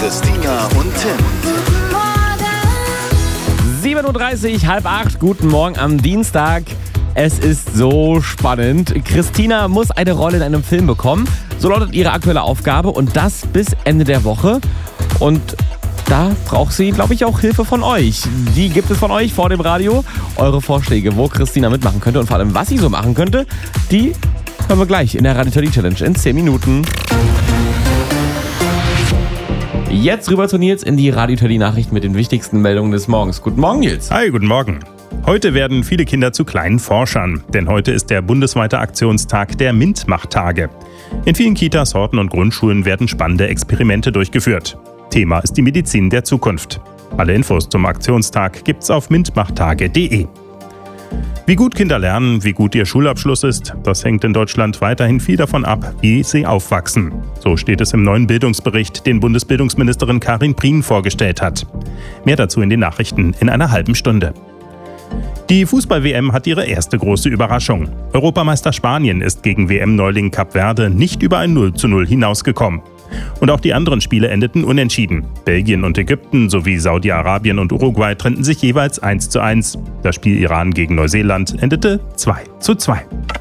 Christina und Tim. 7:30 Uhr, 7:30, guten Morgen am Dienstag. Es ist so spannend. Christina muss eine Rolle in einem Film bekommen. So lautet ihre aktuelle Aufgabe und das bis Ende der Woche. Und da braucht sie, glaube ich, auch Hilfe von euch. Die gibt es von euch vor dem Radio. Eure Vorschläge, wo Christina mitmachen könnte und vor allem, was sie so machen könnte, die hören wir gleich in der Radio Teddy Challenge in 10 Minuten. Jetzt rüber zu Nils in die Radio Teddy Nachrichten mit den wichtigsten Meldungen des Morgens. Guten Morgen, Nils. Hi, guten Morgen. Heute werden viele Kinder zu kleinen Forschern, denn heute ist der bundesweite Aktionstag der MINT-Mach-Tage. In vielen Kitas, Horten und Grundschulen werden spannende Experimente durchgeführt. Thema ist die Medizin der Zukunft. Alle Infos zum Aktionstag gibt's auf mintmachtage.de. Wie gut Kinder lernen, wie gut ihr Schulabschluss ist, das hängt in Deutschland weiterhin viel davon ab, wie sie aufwachsen. So steht es im neuen Bildungsbericht, den Bundesbildungsministerin Karin Prien vorgestellt hat. Mehr dazu in den Nachrichten in einer halben Stunde. Die Fußball-WM hat ihre erste große Überraschung. Europameister Spanien ist gegen WM-Neuling Kap Verde nicht über ein 0:0 hinausgekommen. Und auch die anderen Spiele endeten unentschieden. Belgien und Ägypten sowie Saudi-Arabien und Uruguay trennten sich jeweils 1:1. Das Spiel Iran gegen Neuseeland endete 2:2.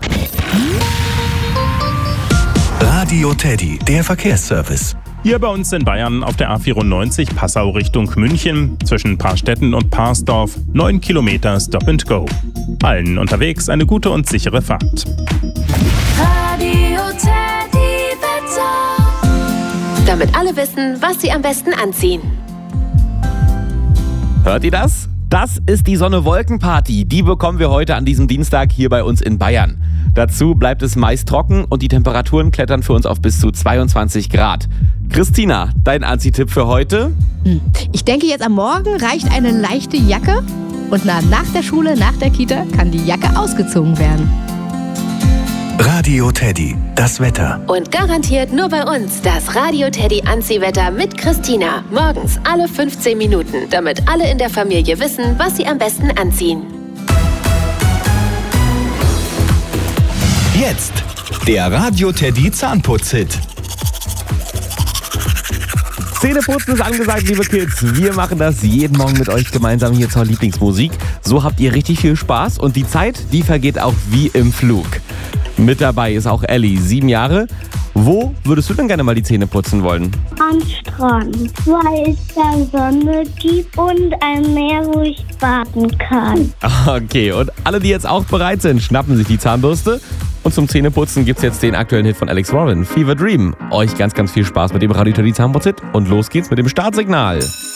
Radio Teddy, der Verkehrsservice. Hier bei uns in Bayern auf der A94 Passau Richtung München zwischen Paarstetten und Paarsdorf 9 Kilometer Stop and Go. Allen unterwegs eine gute und sichere Fahrt. Radio Teddy Wetter. Damit alle wissen, was sie am besten anziehen. Hört ihr das? Das ist die Sonne-Wolken-Party. Die bekommen wir heute an diesem Dienstag hier bei uns in Bayern. Dazu bleibt es meist trocken und die Temperaturen klettern für uns auf bis zu 22 Grad. Christina, dein Anziehtipp für heute? Ich denke, jetzt am Morgen reicht eine leichte Jacke und nach der Schule, nach der Kita kann die Jacke ausgezogen werden. Radio Teddy, das Wetter. Und garantiert nur bei uns das Radio Teddy Anziehwetter mit Christina. Morgens alle 15 Minuten, damit alle in der Familie wissen, was sie am besten anziehen. Jetzt der Radio Teddy Zahnputz-Hit. Zähneputzen ist angesagt, liebe Kids. Wir machen das jeden Morgen mit euch gemeinsam hier zur Lieblingsmusik. So habt ihr richtig viel Spaß und die Zeit, die vergeht auch wie im Flug. Mit dabei ist auch Ellie, 7 Jahre. Wo würdest du denn gerne mal die Zähne putzen wollen? Am Strand, weil es da Sonne gibt und ein Meer, wo ich baden kann. Okay, und alle, die jetzt auch bereit sind, schnappen sich die Zahnbürste. Und zum Zähneputzen gibt's jetzt den aktuellen Hit von Alex Warren, Fever Dream. Euch ganz, ganz viel Spaß mit dem Radio Teddy Zahnputz-Hit und los geht's mit dem Startsignal.